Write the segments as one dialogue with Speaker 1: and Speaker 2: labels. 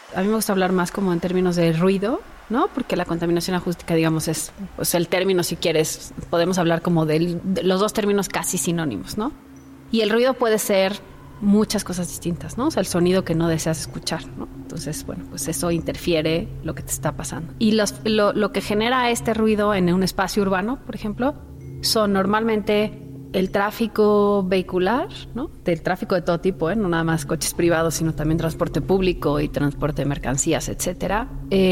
Speaker 1: A mí me gusta hablar más como en términos de ruido, ¿no? Porque la contaminación acústica, digamos, es pues el término, si quieres, podemos hablar como de los dos términos casi sinónimos, ¿no? Y el ruido puede ser muchas cosas distintas, ¿no? O sea, el sonido que no deseas escuchar, ¿no? Entonces, bueno, pues eso interfiere lo que te está pasando. Y lo que genera este ruido en un espacio urbano, por ejemplo, son normalmente el tráfico vehicular, ¿no? Del tráfico de todo tipo, no nada más coches privados, sino también transporte público y transporte de mercancías, etcétera.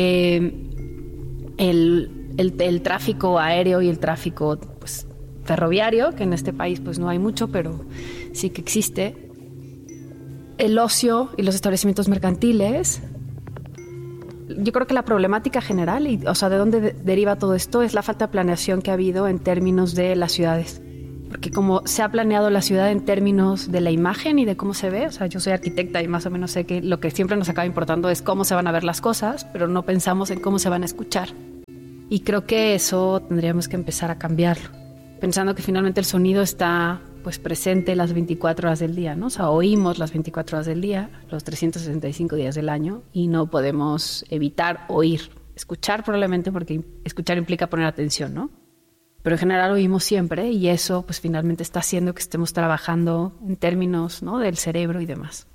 Speaker 1: El tráfico aéreo y el tráfico pues, ferroviario, que en este país pues no hay mucho, pero sí que existe. El ocio y los establecimientos mercantiles. Yo creo que la problemática general, o sea, de dónde deriva todo esto, es la falta de planeación que ha habido en términos de las ciudades. Porque como se ha planeado la ciudad en términos de la imagen y de cómo se ve, o sea, yo soy arquitecta y más o menos sé que lo que siempre nos acaba importando es cómo se van a ver las cosas, pero no pensamos en cómo se van a escuchar. Y creo que eso tendríamos que empezar a cambiarlo, pensando que finalmente el sonido está pues presente las 24 horas del día, ¿no? O sea, oímos las 24 horas del día, los 365 días del año, y no podemos evitar oír. Escuchar probablemente, porque escuchar implica poner atención, ¿no? Pero en general oímos siempre, y eso pues finalmente está haciendo que estemos trabajando en términos, ¿no? Del cerebro y demás.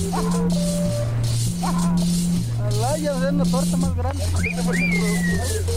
Speaker 2: Alaya, de una torta más grande.